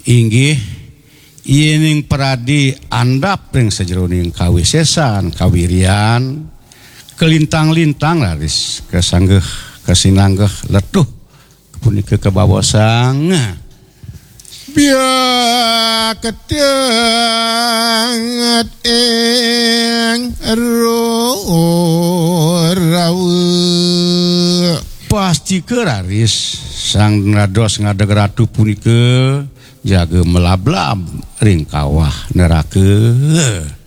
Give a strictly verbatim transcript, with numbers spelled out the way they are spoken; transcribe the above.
inggih iening peradi andap ring sajeroning kawisesan kawirian kelintang-lintang laris kesanggeh kesinanggeh letuh punika kebawasang biar ketangat eng rawu pasti keraris sang rados ngadeg ratu punika jaga melablab ring kawah neraka